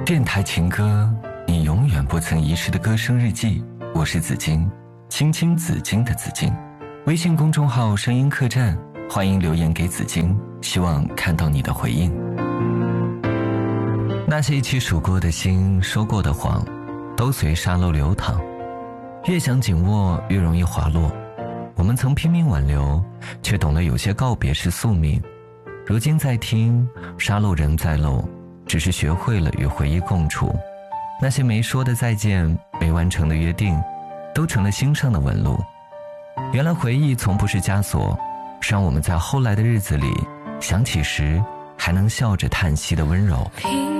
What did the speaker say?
电台情歌，你永远不曾遗失的歌声日记。我是紫金，青青紫金的紫金。微信公众号声音客栈，欢迎留言给紫金，希望看到你的回应。那些一起数过的心，说过的谎，都随沙漏流淌，越想紧握越容易滑落。我们曾拼命挽留，却懂了有些告别是宿命。如今再听，沙漏仍在漏，只是学会了与回忆共处。那些没说的再见，没完成的约定，都成了心上的纹路。原来回忆从不是枷锁，是让我们在后来的日子里想起时还能笑着叹息的温柔。